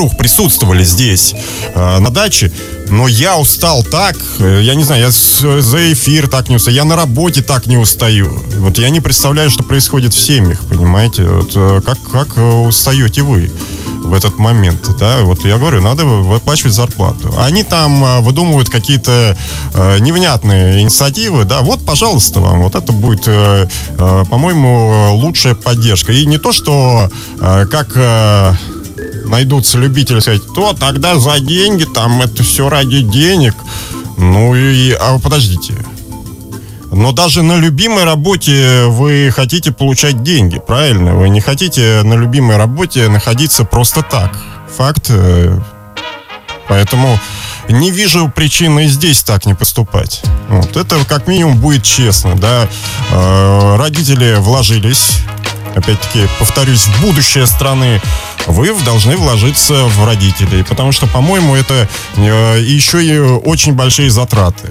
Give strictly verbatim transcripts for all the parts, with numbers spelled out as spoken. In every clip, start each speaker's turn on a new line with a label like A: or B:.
A: присутствовали здесь, э, на даче, но я устал так, э, я не знаю, я с, за эфир так не устаю, я на работе так не устаю. Вот я не представляю, что происходит в семьях, понимаете? Вот, э, как, как устаете вы в этот момент, да? Вот я говорю, надо выплачивать зарплату. Они там э, выдумывают какие-то э, невнятные инициативы, да? Вот, пожалуйста, вам, вот это будет, э, э, по-моему, лучшая поддержка. И не то, что э, как... Э, найдутся любители сказать, то тогда за деньги, там это все ради денег. Ну и, а подождите. Но даже на любимой работе вы хотите получать деньги, правильно? Вы не хотите на любимой работе находиться просто так. Факт. Поэтому не вижу причины здесь так не поступать. Вот. Это как минимум будет честно, да. Родители вложились. Опять-таки, повторюсь, в будущее страны, вы должны вложиться в родителей, потому что, по-моему, это э, еще и очень большие затраты.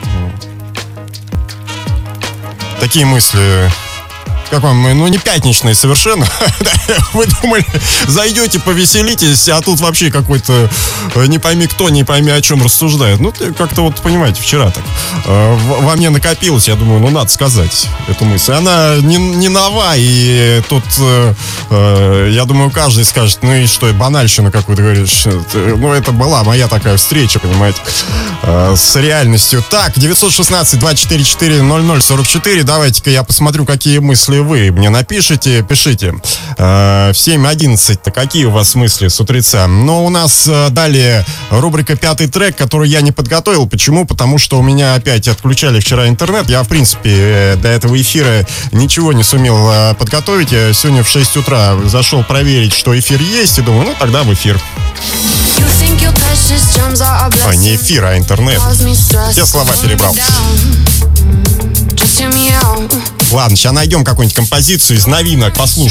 A: Такие мысли. Как вам? Ну, не пятничные совершенно. Вы думали, зайдете, повеселитесь, а тут вообще какой-то не пойми кто, не пойми о чем рассуждает. Ну, как-то вот, понимаете, вчера так во мне накопилось, я думаю, ну, надо сказать эту мысль. Она не, не нова, и тут, я думаю, каждый скажет, ну и что, банальщина какую-то говоришь. Ну, это была моя такая встреча, понимаете, с реальностью. Так, девятьсот шестнадцать двадцать четыре четыре ноль ноль сорок четыре, давайте-ка я посмотрю, какие мысли вы мне напишите, пишите. В семь одиннадцать-то какие у вас мысли с утреца? Но у нас далее рубрика «Пятый трек», который я не подготовил. Почему? Потому что у меня опять отключали вчера интернет. Я, в принципе, до этого эфира ничего не сумел подготовить. Я сегодня в шесть утра зашел проверить, что эфир есть, и думаю, ну, тогда в эфир. А, не эфир, а интернет. Все слова перебрал. Ладно, сейчас найдем какую-нибудь композицию из новинок, послушаем.